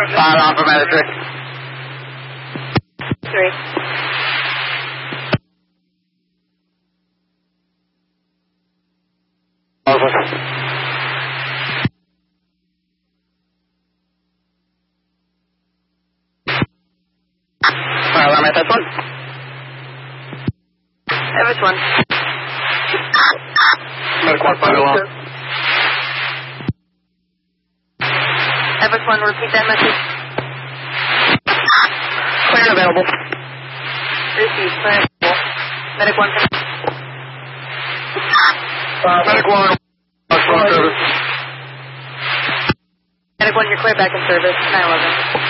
Fire on for medic 3. 3. Over. Fire alarm at that one. Everett 1. Medic 1, fire alarm. Everett 1, repeat that message. Clear and available. Received, clear and available. Medic 1. Medic 1. Service. Medic 1, you're clear back in service. 911.